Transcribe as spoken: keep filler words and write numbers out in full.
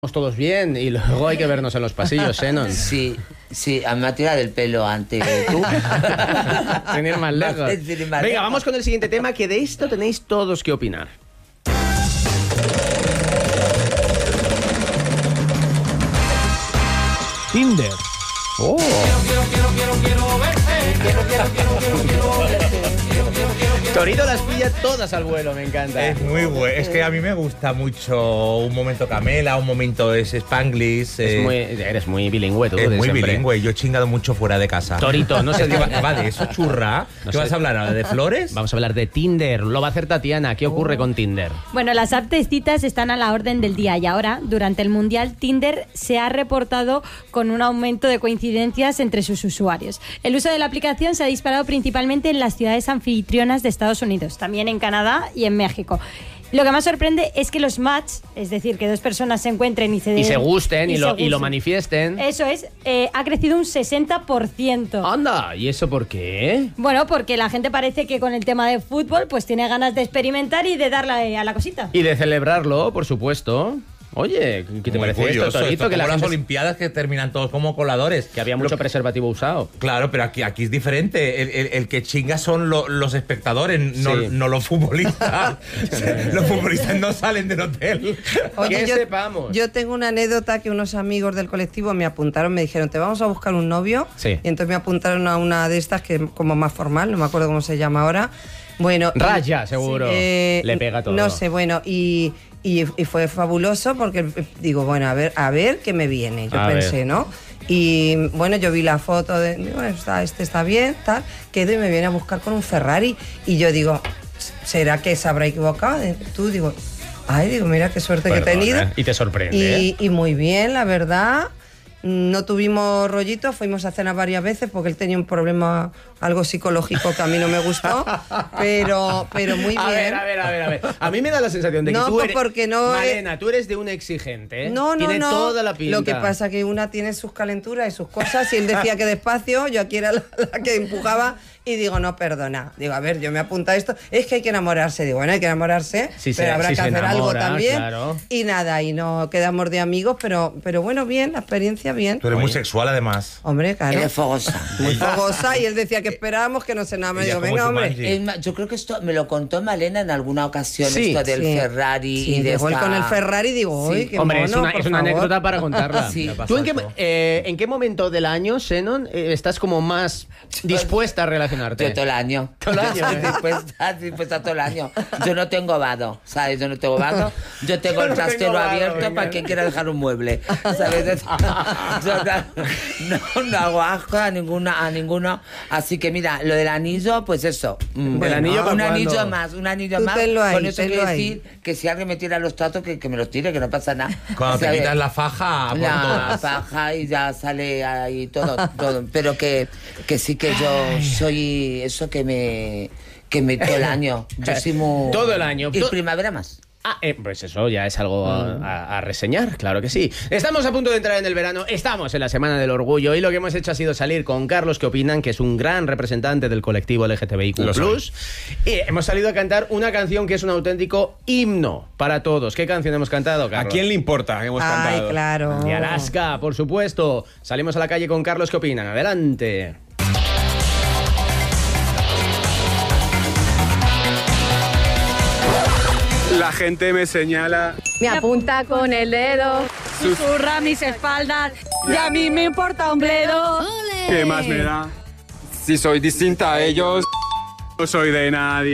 Todos bien y luego hay que vernos en los pasillos, Xenon. Sí, sí, a mí me ha tirado el pelo antes que tú. Sin ir más lejos. Sin ir más Venga, lejos. vamos con el siguiente tema, que de esto tenéis todos que opinar. Tinder. Oh. Quiero, quiero, quiero, quiero verte. Quiero, quiero, quiero, quiero, quiero verte. Torito las pilla todas al vuelo, me encanta. Es muy bueno. Es que a mí me gusta mucho un momento Camela, un momento es Spanglish. Es eh, muy, eres muy bilingüe tú. es de muy siempre. bilingüe. Yo he chingado mucho fuera de casa. Torito, no sé. ¿Qué va, va de eso, churra? No ¿Qué sé. vas a hablar ahora? ¿De flores? Vamos a hablar de Tinder. Lo va a hacer Tatiana. ¿Qué ocurre con Tinder? Bueno, las apps de citas están a la orden del día y ahora, durante el Mundial, Tinder se ha reportado con un aumento de coincidencias entre sus usuarios. El uso de la aplicación se ha disparado principalmente en las ciudades anfitrionas de Estados Unidos, también en Canadá y en México. Lo que más sorprende es que los match, es decir, que dos personas se encuentren y se, Y se gusten y, y lo, se y lo gusten. manifiesten. Eso es, eh, ha crecido un sesenta por ciento. Anda, ¿y eso por qué? Bueno, porque la gente parece que con el tema de fútbol pues tiene ganas de experimentar y de darle a la cosita. Y de celebrarlo, por supuesto. Oye, ¿qué te Muy parece curioso, esto, Torito? esto Que, la como las gente- Olimpiadas que terminan todos como coladores. que había mucho Lo- preservativo usado. Claro, pero aquí, aquí es diferente. El, el- el que chinga son lo- los espectadores, no, Sí. no los futbolistas. Los futbolistas no salen del hotel. Que yo, sepamos. yo tengo una anécdota que unos amigos del colectivo me apuntaron, me dijeron, te vamos a buscar un novio. Sí. Y entonces me apuntaron a una de estas que como más formal, no me acuerdo cómo se llama ahora. Bueno, y- Raya, seguro. eh, Le pega todo. No sé, bueno, y, y, y fue fabuloso porque eh, digo, bueno, a ver, a ver qué me viene. Yo A pensé, ver. ¿no? Y bueno, yo vi la foto de, digo, está, este está bien, tal, quedo y me viene a buscar con un Ferrari. Y yo digo, ¿será que se habrá equivocado? Tú digo, ay, digo, mira qué suerte que he Perdona, tenido. ¿eh? Y te sorprende. Y, ¿eh? y muy bien, la verdad. No tuvimos rollito, fuimos a cenar varias veces porque él tenía un problema algo psicológico que a mí no me gustó, pero, pero muy A bien. ver, a ver, a ver, a ver. A mí me da la sensación de que No, tú pues eres... porque no he- Malena, tú eres de un exigente, ¿eh? No, no, Tiene no. toda la pinta. Lo que pasa que una tiene sus calenturas y sus cosas y él decía que despacio, yo aquí era la, la que empujaba y digo, no, perdona. Digo, a ver, yo me apunto a esto. Es que hay que enamorarse. Digo, bueno, hay que enamorarse, Sí, pero se- habrá sí que se hacer algo enamora, también. claro. Y nada, y no quedamos de amigos, pero, pero bueno, bien, la experiencia bien. Tú eres muy Oye. sexual, además. Hombre, claro. Eres fogosa. Muy fogosa y él decía que esperábamos que nos enamoráramos. Ella Digo, como venga, hombre. Jumanji. Es más, yo creo que esto me lo contó Malena en alguna ocasión, Sí, esto del Sí. Ferrari Sí, y de llegó él esta- con el Ferrari, digo, uy, Sí. qué Hombre, mono, es una, por es una favor. anécdota para contarla. Sí. Me pasa ¿Tú en qué, esto. eh, en qué momento del año, Xenon, eh, estás como más dispuesta a relacionarte? Yo todo el año. Todo el año, Yo estoy ¿eh? dispuesta, dispuesta todo el año. Yo no tengo vado, ¿sabes? Yo no tengo vado. Yo tengo Yo el no trastero tengo vado, abierto venga. para quien quiera dejar un mueble, ¿sabes? Yo no, no, no hago asco a ninguna, a ninguno. Así que mira, lo del anillo, pues eso. mm, ¿El anillo para un cuándo? anillo más, un anillo Tú más. tenlo ahí, Con eso tenlo quiero ahí. decir que si alguien me tira los tratos, que, que me los tire, que no pasa nada. Cuando te ¿Sabes? quitas la faja, por La todas. paja y ya sale ahí todo, todo. Pero que, que sí que yo soy eso que me que me todo el año. Yo soy muy... Todo el año. Y To- primavera más. Ah, eh, pues eso ya es algo Mm. a, a- a reseñar, claro que sí. Estamos a punto de entrar en el verano, estamos en la Semana del Orgullo y lo que hemos hecho ha sido salir con Carlos, que opinan que es un gran representante del colectivo L G T B I Q Lo plus, y hemos salido a cantar una canción que es un auténtico himno para todos. ¿Qué canción hemos cantado, ¿A Carlos? quién le importa que hemos Ay, cantado? claro. De Alaska, por supuesto. Salimos a la calle con Carlos, ¿qué opinan? Adelante. La gente me señala. Me apunta con el dedo, susurra mis espaldas y a mí me importa un bledo. ¿Qué más me da? Si soy distinta a ellos, no soy de nadie.